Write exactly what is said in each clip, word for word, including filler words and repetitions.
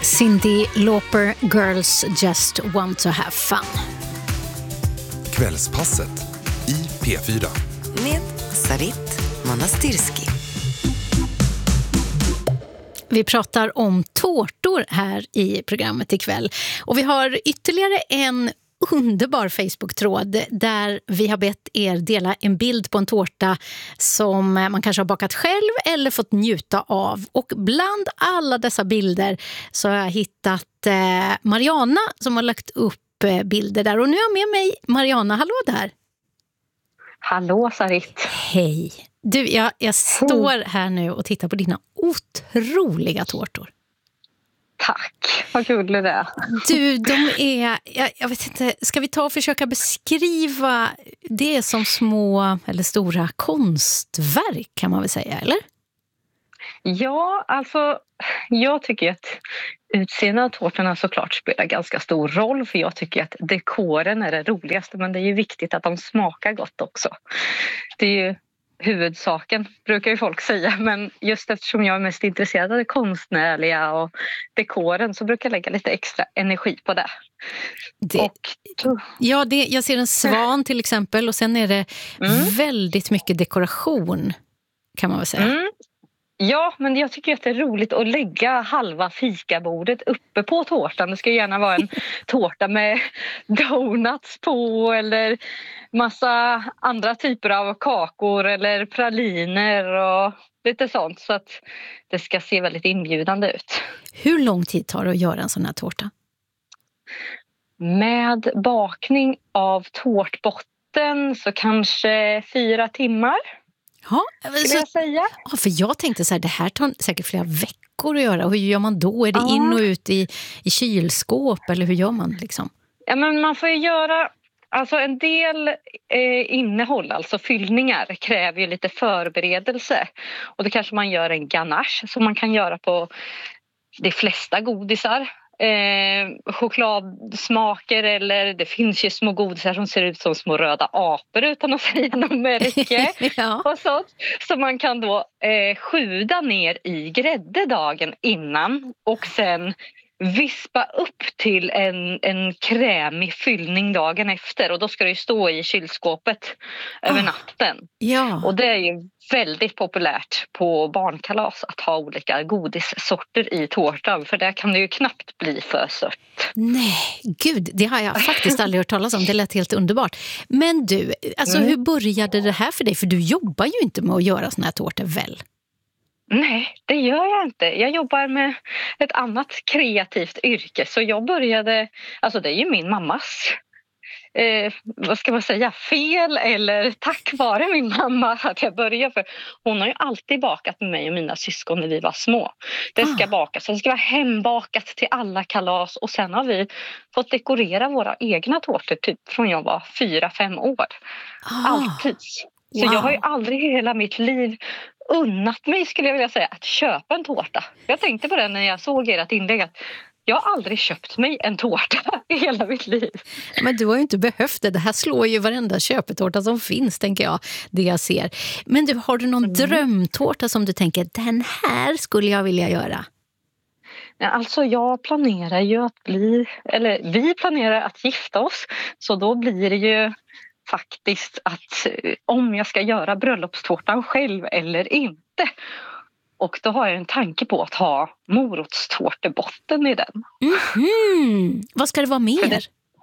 Cyndi Lauper, Girls Just Want to Have Fun. Kvällspasset i P fyra. Med Sarit Manastirski. Vi pratar om tårtor här i programmet ikväll. Och vi har ytterligare en underbar Facebook-tråd där vi har bett er dela en bild på en tårta som man kanske har bakat själv eller fått njuta av. Och bland alla dessa bilder så har jag hittat eh, Mariana som har lagt upp eh, bilder där. Och nu är jag med mig Mariana. Hallå där! Hallå Sarit! Hej! Du, jag, jag står här nu och tittar på dina otroliga tårtor. Tack, vad kul det är. Du, de är, jag, jag vet inte, ska vi ta och försöka beskriva det som små eller stora konstverk kan man väl säga, eller? Ja, alltså jag tycker att utseendet av tårtorna såklart spelar ganska stor roll, för jag tycker att dekoren är det roligaste, men det är ju viktigt att de smakar gott också. Det är ju huvudsaken, brukar ju folk säga, men just eftersom jag är mest intresserad av det konstnärliga och dekoren så brukar jag lägga lite extra energi på det. det och, ja, det, jag ser en svan till exempel och sen är det mm. väldigt mycket dekoration kan man väl säga. Mm. Ja, men jag tycker att det är roligt att lägga halva fikabordet uppe på tårtan. Det ska gärna vara en tårta med donuts på eller massa andra typer av kakor eller praliner och lite sånt, så att det ska se väldigt inbjudande ut. Hur lång tid tar det att göra en sån här tårta? Med bakning av tårtbotten så kanske fyra timmar. Ja, så, jag säga. Ja, för jag tänkte så här, det här tar säkert flera veckor att göra. Hur gör man då? Är det ja. in och ut i, i kylskåp eller hur gör man liksom? Ja, men man får ju göra, alltså en del eh, innehåll, alltså fyllningar, kräver ju lite förberedelse. Och det kanske man gör en ganache som man kan göra på de flesta godisar. Eh, chokladsmaker, eller det finns ju små godisar som ser ut som små röda apor utan att säga något märke ja. och sånt. Så man kan då eh, sjuda ner i grädde dagen innan och sen vispa upp till en, en krämig fyllning dagen efter, och då ska det ju stå i kylskåpet oh. över natten. Ja. Och det är ju väldigt populärt på barnkalas att ha olika godissorter i tårtan, för där kan det ju knappt bli för sött. Nej, gud, det har jag faktiskt aldrig hört talas om. Det lät helt underbart. Men du, alltså mm. hur började det här för dig? För du jobbar ju inte med att göra såna här tårtor väl? Nej, det gör jag inte. Jag jobbar med ett annat kreativt yrke. Så jag började, alltså det är ju min mammas, eh, vad ska man säga, fel eller tack vare min mamma att jag började. För hon har ju alltid bakat med mig och mina syskon när vi var små. Det ska ah. bakas, det ska vara hembakat till alla kalas. Och sen har vi fått dekorera våra egna tårtor typ från jag var fyra, fem år. Ah. Alltid. Så wow. jag har ju aldrig i hela mitt liv unnat mig, skulle jag vilja säga, att köpa en tårta. Jag tänkte på det när jag såg ert inlägg, att jag har aldrig köpt mig en tårta i hela mitt liv. Men du har ju inte behövt det. Det här slår ju varenda köpetårta som finns, tänker jag, det jag ser. Men du, har du någon mm. drömtårta som du tänker, den här skulle jag vilja göra? Ja, alltså jag planerar ju att bli, eller vi planerar att gifta oss, så då blir det ju faktiskt att om jag ska göra bröllopstårtan själv eller inte. Och då har jag en tanke på att ha morotstårtebotten i den. Mm-hmm. Vad ska det vara mer?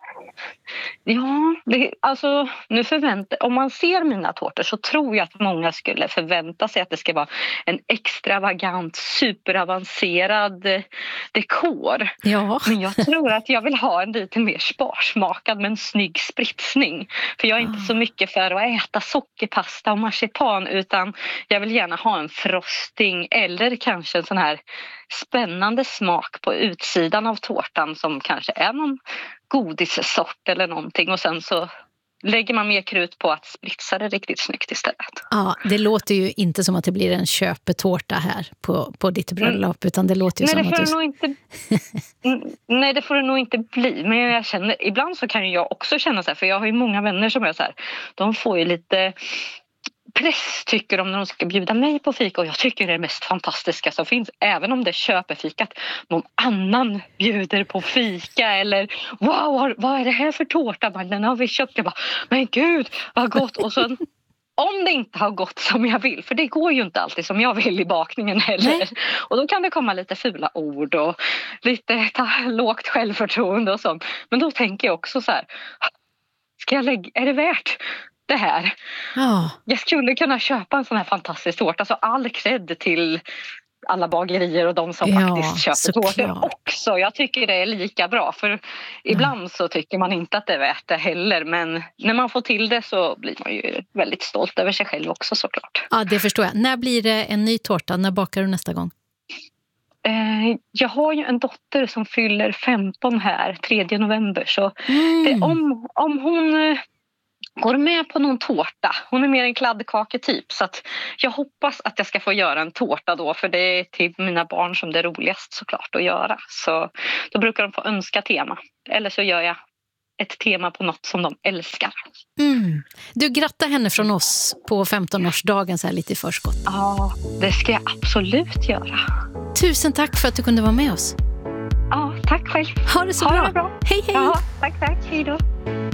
Ja, det, alltså nu förväntar, om man ser mina tårtor så tror jag att många skulle förvänta sig att det ska vara en extravagant, superavancerad dekor. Ja. Men jag tror att jag vill ha en lite mer sparsmakad men snygg spritsning. För jag är inte så mycket för att äta sockerpasta och marsipan, utan jag vill gärna ha en frosting eller kanske en sån här spännande smak på utsidan av tårtan som kanske är någon godissort eller någonting, och sen så lägger man mer krut på att spritsa det riktigt snyggt istället. Ja, det låter ju inte som att det blir en köpetårta här på, på ditt bröllop, mm. utan det låter ju Nej, som det får att du... nog inte... Nej, det får det nog inte bli. Men jag känner, ibland så kan jag också känna så här, för jag har ju många vänner som är så här, de får ju lite press tycker om när de ska bjuda mig på fika, och jag tycker det är det mest fantastiska som finns, även om det köper fikat någon annan bjuder på fika eller wow, vad är det här för tårta? Den har vi köpt. Jag bara, men gud vad gott. Och så om det inte har gått som jag vill, för det går ju inte alltid som jag vill i bakningen heller. Nej. Och då kan det komma lite fula ord och lite ta, lågt självförtroende och sånt. Men då tänker jag också så här, ska jag lägga, är det värt det här? Oh. Jag skulle kunna köpa en sån här fantastisk tårta, så all cred till alla bagerier och de som ja, faktiskt köper tårtor också. Jag tycker det är lika bra, för ibland mm. så tycker man inte att det är värt det heller, men när man får till det så blir man ju väldigt stolt över sig själv också, såklart. Ja, det förstår jag. När blir det en ny tårta? När bakar du nästa gång? Eh, jag har ju en dotter som fyller femton här tredje november, så mm. det, om, om hon går med på någon tårta. Hon är mer en kladdkaketyp, så att jag hoppas att jag ska få göra en tårta då, för det är till mina barn som det är roligast såklart att göra. Så då brukar de få önska tema. Eller så gör jag ett tema på något som de älskar. Mm. Du, grattar henne från oss på femtonårsdagen så här lite i förskott. Ja, det ska jag absolut göra. Tusen tack för att du kunde vara med oss. Ja, tack själv. Ha det så ha bra. Det bra. Hej, hej. Ja, tack, tack. Hej då.